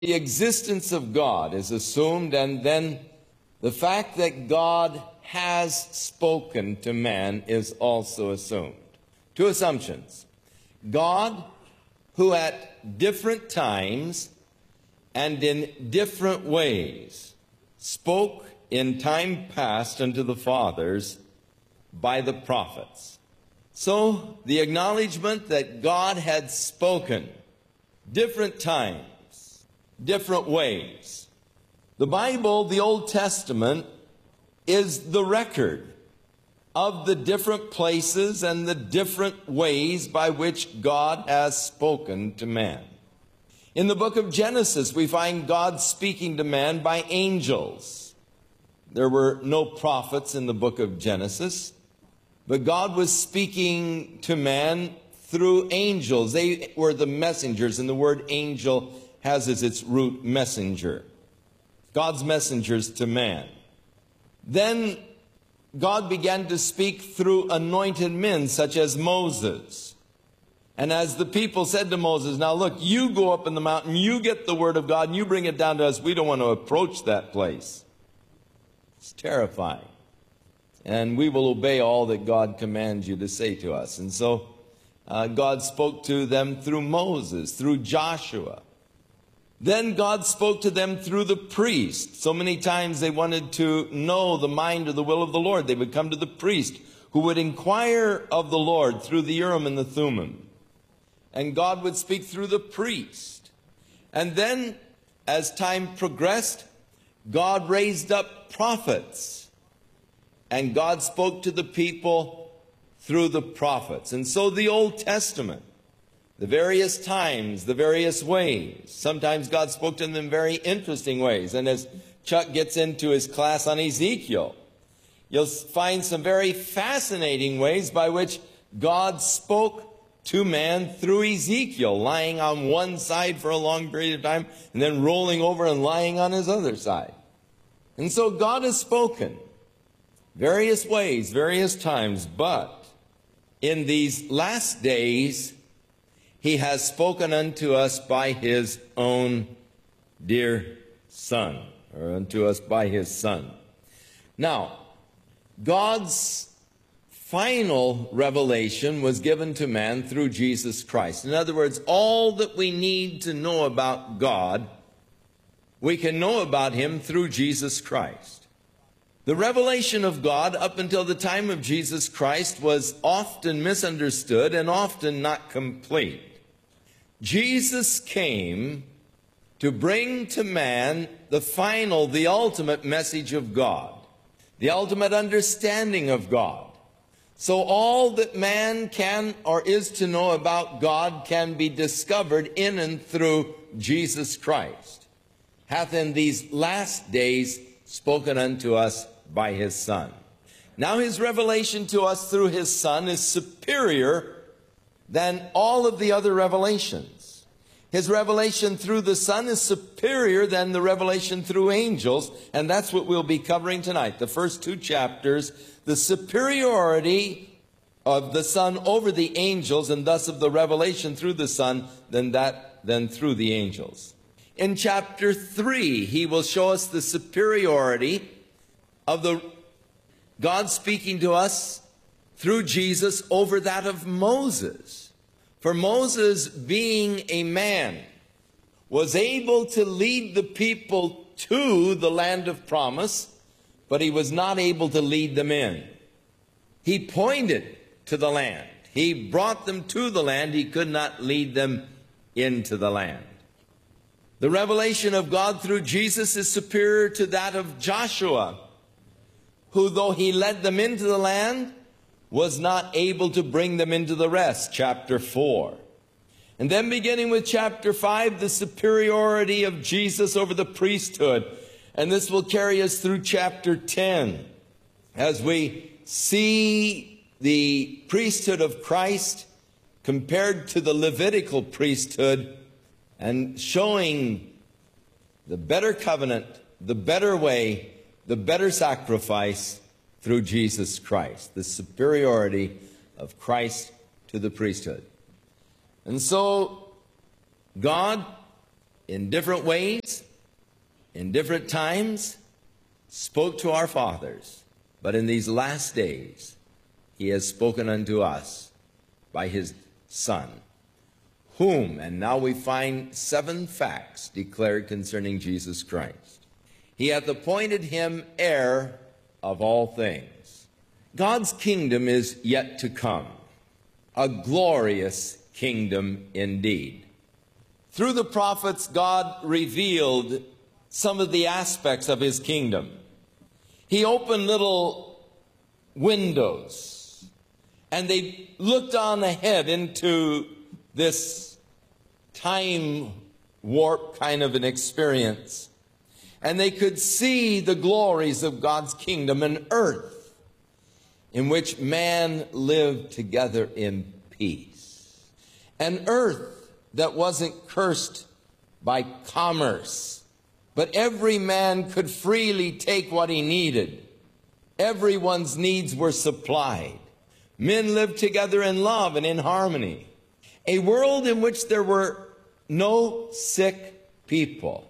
The existence of God is assumed, and then the fact that God has spoken to man is also assumed. Two assumptions. God, who at different times and in different ways spoke in time past unto the fathers by the prophets. So, the acknowledgement that God had spoken different times, different ways. The Bible, the Old Testament, is the record of the different places and the different ways by which God has spoken to man. In the book of Genesis, we find God speaking to man by angels. There were no prophets in the book of Genesis, but God was speaking to man through angels. They were the messengers, and the word angel has as its root messenger. God's messengers to man. Then God began to speak through anointed men such as Moses. And as the people said to Moses, now look, you go up in the mountain, you get the word of God, and you bring it down to us. We don't want to approach that place. It's terrifying. And we will obey all that God commands you to say to us. And so God spoke to them through Moses, through Joshua. Then God spoke to them through the priest. So many times they wanted to know the mind or the will of the Lord. They would come to the priest who would inquire of the Lord through the Urim and the Thummim. And God would speak through the priest. And then, as time progressed, God raised up prophets. And God spoke to the people through the prophets. And so the Old Testament, the various times, the various ways. Sometimes God spoke to them in very interesting ways. And as Chuck gets into his class on Ezekiel, you'll find some very fascinating ways by which God spoke to man through Ezekiel, lying on one side for a long period of time, and then rolling over and lying on his other side. And so God has spoken various ways, various times, but in these last days, he has spoken unto us by his own dear Son, or unto us by his Son. Now, God's final revelation was given to man through Jesus Christ. In other words, all that we need to know about God, we can know about him through Jesus Christ. The revelation of God up until the time of Jesus Christ was often misunderstood and often not complete. Jesus came to bring to man the final, the ultimate message of God, the ultimate understanding of God. So all that man can or is to know about God can be discovered in and through Jesus Christ, hath in these last days spoken unto us by his Son. Now his revelation to us through his Son is superior than all of the other revelations. His revelation through the Son is superior than the revelation through angels, and that's what we'll be covering tonight. The first two chapters, the superiority of the Son over the angels, and thus of the revelation through the Son than through the angels. In chapter 3, he will show us the superiority of the God speaking to us through Jesus over that of Moses. For Moses, being a man, was able to lead the people to the land of promise, but he was not able to lead them in. He pointed to the land. He brought them to the land. He could not lead them into the land. The revelation of God through Jesus is superior to that of Joshua, who, though he led them into the land, was not able to bring them into the rest, chapter 4. And then beginning with chapter 5, the superiority of Jesus over the priesthood. And this will carry us through chapter 10, as we see the priesthood of Christ compared to the Levitical priesthood, and showing the better covenant, the better way, the better sacrifice through Jesus Christ, the superiority of Christ to the priesthood. And so God in different ways, in different times, spoke to our fathers. But in these last days, he has spoken unto us by his Son, whom, and now we find 7 facts declared concerning Jesus Christ. He hath appointed him heir of all things. God's kingdom is yet to come, a glorious kingdom indeed. Through the prophets, God revealed some of the aspects of his kingdom. He opened little windows, and they looked on ahead into this time warp kind of an experience. And they could see the glories of God's kingdom, an earth in which man lived together in peace. An earth that wasn't cursed by commerce, but every man could freely take what he needed. Everyone's needs were supplied. Men lived together in love and in harmony. A world in which there were no sick people,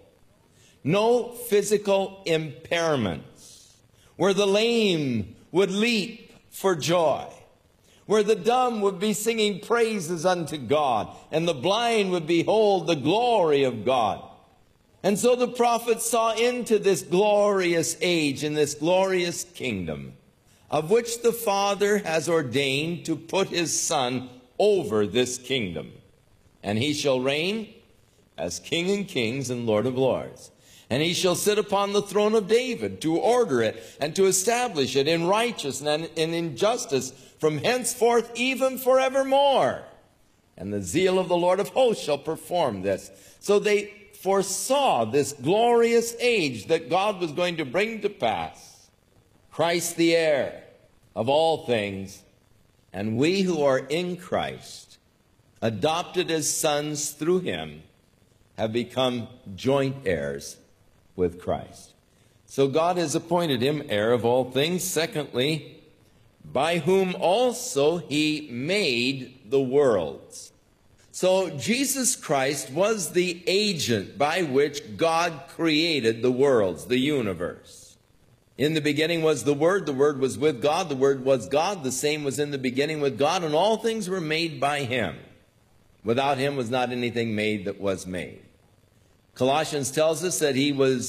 no physical impairments, where the lame would leap for joy, where the dumb would be singing praises unto God, and the blind would behold the glory of God. And so the prophets saw into this glorious age and this glorious kingdom, of which the Father has ordained to put his Son over this kingdom. And he shall reign as King of kings and Lord of lords. And he shall sit upon the throne of David, to order it and to establish it in righteousness and in justice from henceforth even forevermore. And the zeal of the Lord of hosts shall perform this. So they foresaw this glorious age that God was going to bring to pass. Christ the heir of all things, and we who are in Christ, adopted as sons through him, have become joint heirs with Christ. So God has appointed him heir of all things. Secondly, by whom also he made the worlds. So Jesus Christ was the agent by which God created the worlds, the universe. In the beginning was the Word was with God, the Word was God, the same was in the beginning with God, and all things were made by him. Without him was not anything made that was made. Colossians tells us that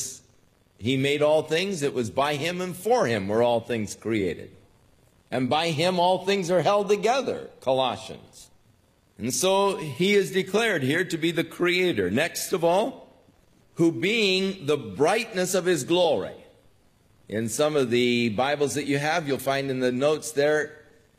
he made all things. It was by him and for him were all things created. And by him all things are held together, Colossians. And so he is declared here to be the creator. Next of all, who being the brightness of his glory. In some of the Bibles that you have, you'll find in the notes there,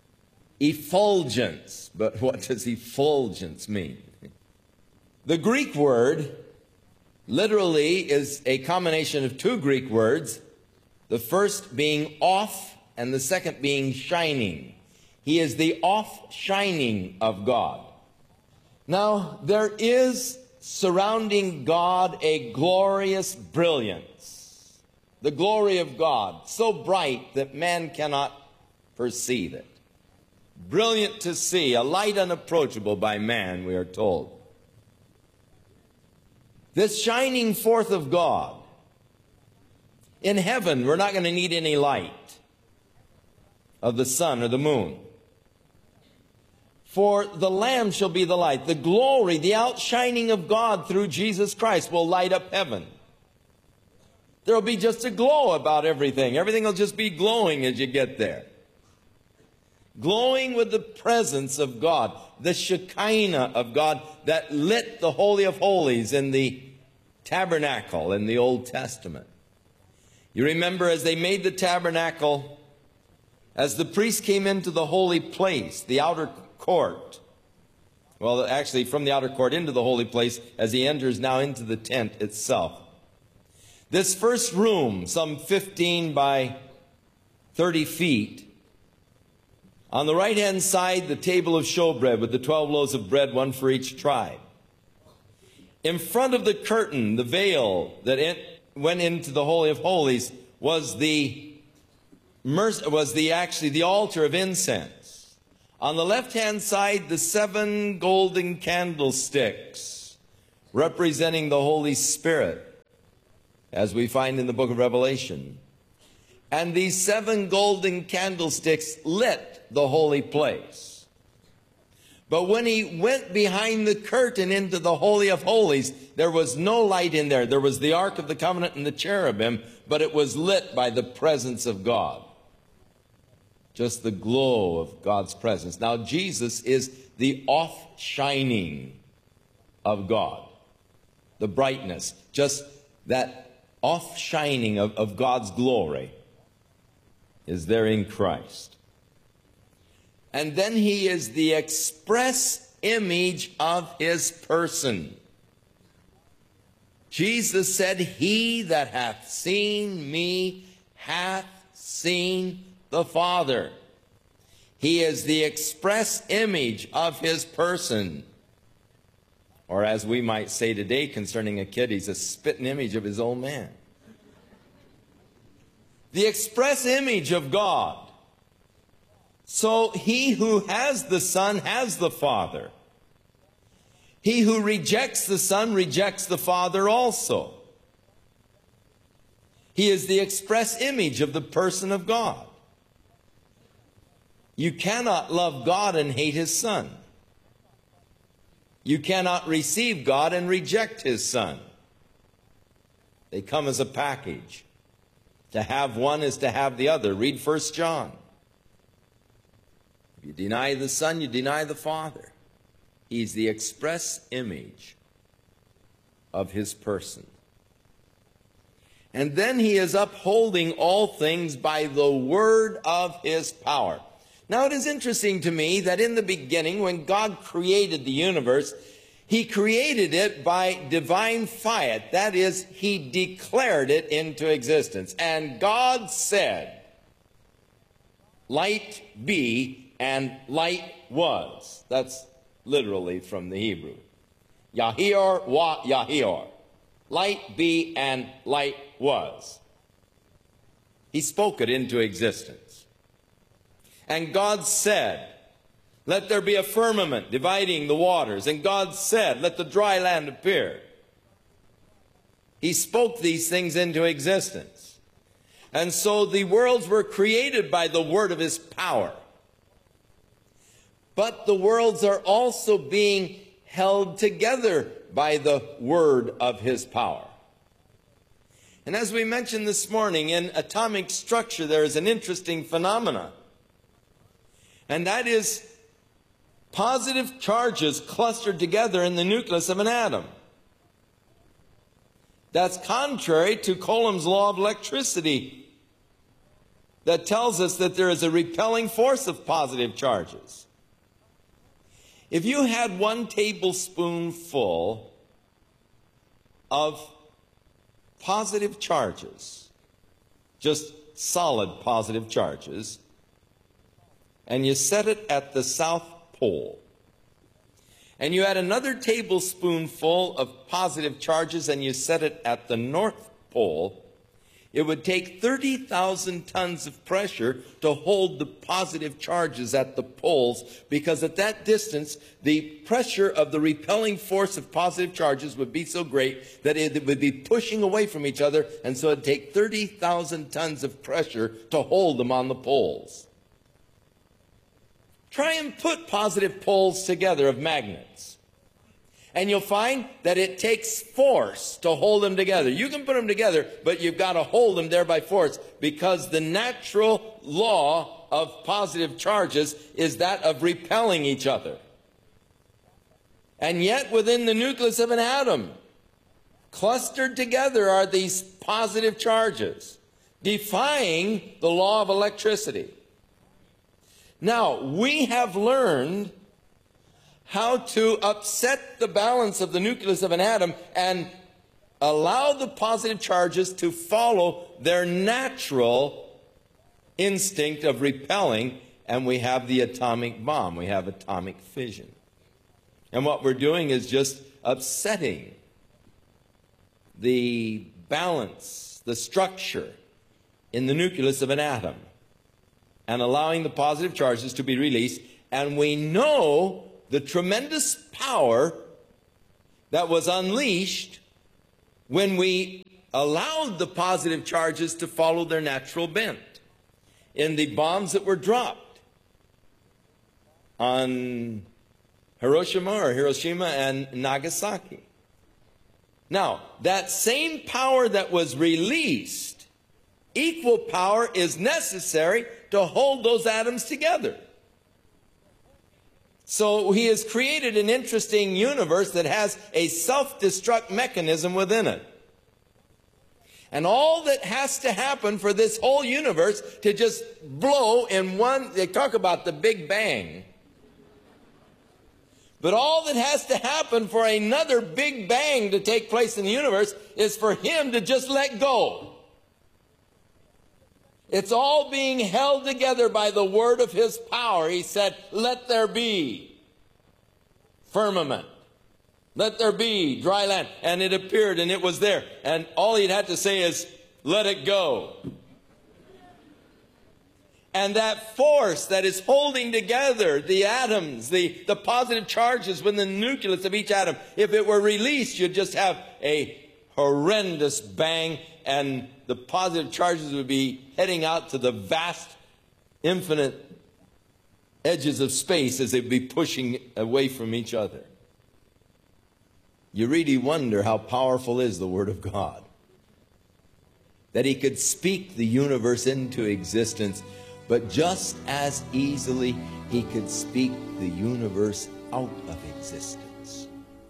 effulgence. But what does effulgence mean? The Greek word literally is a combination of 2 Greek words, the first being off and the second being shining. He is the off-shining of God. Now, there is surrounding God a glorious brilliance, the glory of God, so bright that man cannot perceive it. Brilliant to see, a light unapproachable by man, we are told. This shining forth of God. In heaven, we're not going to need any light of the sun or the moon. For the Lamb shall be the light. The glory, the outshining of God through Jesus Christ will light up heaven. There will be just a glow about everything. Everything will just be glowing as you get there. Glowing with the presence of God, the Shekinah of God that lit the Holy of Holies in the tabernacle in the Old Testament. You remember as they made the tabernacle, as the priest came into the holy place, the outer court, well, actually from the outer court into the holy place, as he enters now into the tent itself. This first room, some 15 by 30 feet, on the right-hand side, the table of showbread with the 12 loaves of bread, one for each tribe. In front of the curtain, the veil that went into the Holy of Holies was actually the altar of incense. On the left-hand side, the 7 golden candlesticks representing the Holy Spirit, as we find in the book of Revelation. And these 7 golden candlesticks lit the holy place. But when he went behind the curtain into the Holy of Holies, there was no light in there. There was the Ark of the Covenant and the cherubim, but it was lit by the presence of God. Just the glow of God's presence. Now, Jesus is the off-shining of God. The brightness, just that off-shining of God's glory is there in Christ. And then he is the express image of his person. Jesus said, "He that hath seen me hath seen the Father." He is the express image of his person. Or as we might say today concerning a kid, he's a spitting image of his old man. The express image of God. So he who has the Son has the Father. He who rejects the Son rejects the Father also. He is the express image of the person of God. You cannot love God and hate his Son. You cannot receive God and reject his Son. They come as a package. To have one is to have the other. Read 1 John. If you deny the Son, you deny the Father. He's the express image of his person. And then he is upholding all things by the word of his power. Now, it is interesting to me that in the beginning, when God created the universe, he created it by divine fiat. That is, he declared it into existence. And God said, "Light be," and light was. That's literally from the Hebrew. Yahior wa Yahior. Light be, and light was. He spoke it into existence. And God said, "Let there be a firmament dividing the waters." And God said, "Let the dry land appear." He spoke these things into existence. And so the worlds were created by the word of his power. But the worlds are also being held together by the word of his power. And as we mentioned this morning, in atomic structure there is an interesting phenomenon. And that is positive charges clustered together in the nucleus of an atom. That's contrary to Coulomb's law of electricity, that tells us that there is a repelling force of positive charges. If you had 1 tablespoonful of positive charges, just solid positive charges, and you set it at the South Pole, and you add another tablespoonful of positive charges and you set it at the North Pole, it would take 30,000 tons of pressure to hold the positive charges at the poles, because at that distance, the pressure of the repelling force of positive charges would be so great that it would be pushing away from each other, and so it would take 30,000 tons of pressure to hold them on the poles. Try and put positive poles together of magnets, and you'll find that it takes force to hold them together. You can put them together, but you've got to hold them there by force, because the natural law of positive charges is that of repelling each other. And yet within the nucleus of an atom, clustered together are these positive charges, defying the law of electricity. Now, we have learned how to upset the balance of the nucleus of an atom and allow the positive charges to follow their natural instinct of repelling, and we have the atomic bomb. We have atomic fission. And what we're doing is just upsetting the balance, the structure in the nucleus of an atom, and allowing the positive charges to be released. And we know the tremendous power that was unleashed when we allowed the positive charges to follow their natural bent in the bombs that were dropped on Hiroshima and Nagasaki. Now, that same power that was released, equal power is necessary to hold those atoms together. So he has created an interesting universe that has a self-destruct mechanism within it. And all that has to happen for this whole universe to just blow in one, they talk about the Big Bang. But all that has to happen for another Big Bang to take place in the universe is for him to just let go. It's all being held together by the word of his power. He said, let there be firmament. Let there be dry land. And it appeared and it was there. And all he'd had to say is, let it go. And that force that is holding together the atoms, the positive charges within the nucleus of each atom, if it were released, you'd just have a horrendous bang, and the positive charges would be heading out to the vast, infinite edges of space as they'd be pushing away from each other. You really wonder how powerful is the Word of God. That he could speak the universe into existence, but just as easily he could speak the universe out of existence.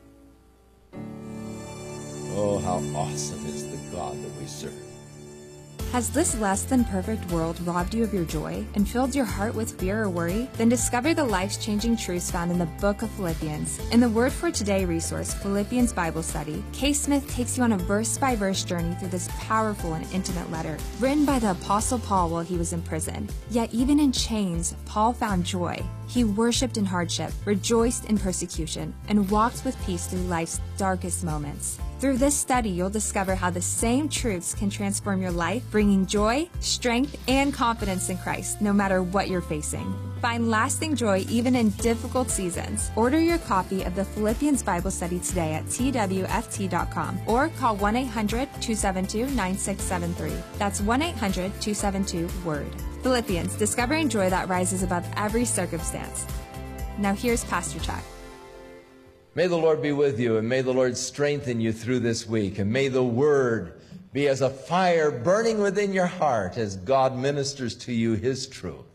Oh, how awesome is the God that we serve. Has this less than perfect world robbed you of your joy and filled your heart with fear or worry? Then discover the life-changing truths found in the book of Philippians. In the Word for Today resource, Philippians Bible Study, Kay Smith takes you on a verse-by-verse journey through this powerful and intimate letter, written by the Apostle Paul while he was in prison. Yet even in chains, Paul found joy. He worshipped in hardship, rejoiced in persecution, and walked with peace through life's darkest moments. Through this study, you'll discover how the same truths can transform your life, bringing joy, strength, and confidence in Christ, no matter what you're facing. Find lasting joy even in difficult seasons. Order your copy of the Philippians Bible Study today at twft.com or call 1-800-272-9673. That's 1-800-272-WORD. Philippians, discovering joy that rises above every circumstance. Now here's Pastor Chuck. May the Lord be with you, and may the Lord strengthen you through this week, and may the Word be as a fire burning within your heart as God ministers to you His truth.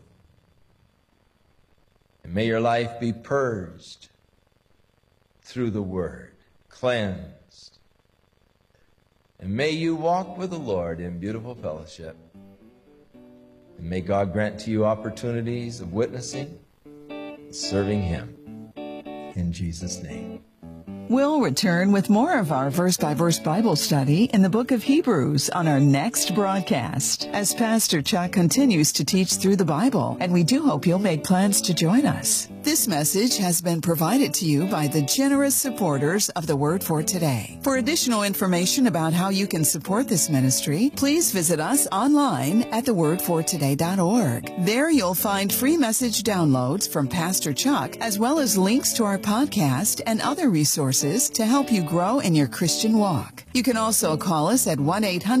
And may your life be purged through the Word, cleansed. And may you walk with the Lord in beautiful fellowship. And may God grant to you opportunities of witnessing and serving Him. In Jesus' name. We'll return with more of our verse-by-verse Bible study in the book of Hebrews on our next broadcast as Pastor Chuck continues to teach through the Bible, and we do hope you'll make plans to join us. This message has been provided to you by the generous supporters of the Word for Today. For additional information about how you can support this ministry, please visit us online at thewordfortoday.org. There you'll find free message downloads from Pastor Chuck, as well as links to our podcast and other resources to help you grow in your Christian walk. You can also call us at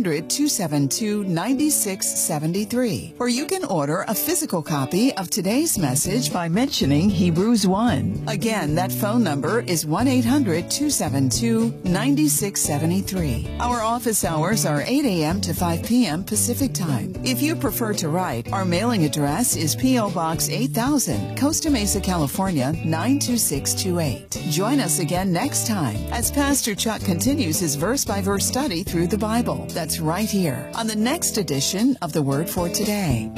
1-800-272-9673, or you can order a physical copy of today's message by mentioning Hebrews 1. Again, that phone number is 1-800-272-9673. Our office hours are 8 a.m. to 5 p.m. Pacific Time. If you prefer to write, our mailing address is P.O. Box 8000, Costa Mesa, California, 92628. Join us again next time as Pastor Chuck continues his verse-by-verse study through the Bible. That's right here on the next edition of The Word for Today.